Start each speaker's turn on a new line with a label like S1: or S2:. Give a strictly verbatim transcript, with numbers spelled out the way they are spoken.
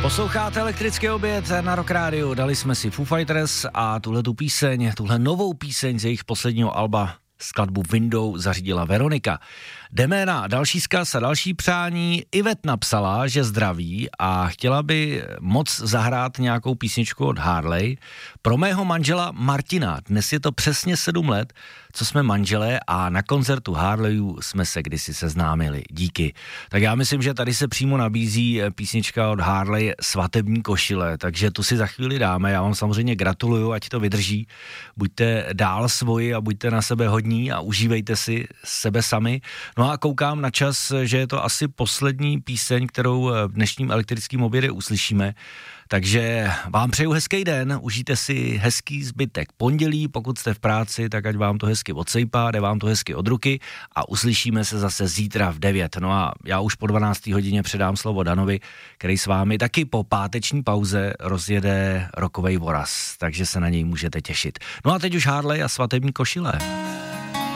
S1: Posloucháte Elektrický oběd na Rock Rádiu. Dali jsme si Foo Fighters a tuhle tu píseň, tuhle novou píseň z jejich posledního alba, skladbu Window, zařídila Veronika. Jdeme na další vzkaz a další přání. Ivet napsala, že zdraví a chtěla by moc zahrát nějakou písničku od Harley pro mého manžela Martina. Dnes je to přesně sedm let, co jsme manželé a na koncertu Harleyů jsme se kdysi seznámili. Díky. Tak já myslím, že tady se přímo nabízí písnička od Harley Svatební košile, takže tu si za chvíli dáme. Já vám samozřejmě gratuluju, ať to vydrží. Buďte dál svoji a buďte na sebe hodní a užívejte si sebe sami. No a koukám na čas, že je to asi poslední píseň, kterou v dnešním Elektrickém obědě uslyšíme. Takže vám přeju hezký den, užijte si hezký zbytek pondělí, pokud jste v práci, tak ať vám to hezky odsejpá, jde vám to hezky od ruky a uslyšíme se zase zítra v devět. No a já už po dvanácté hodině předám slovo Danovi, který s vámi taky po páteční pauze rozjede rokovej voraz, takže se na něj můžete těšit. No a teď už Harley a Svatební košile.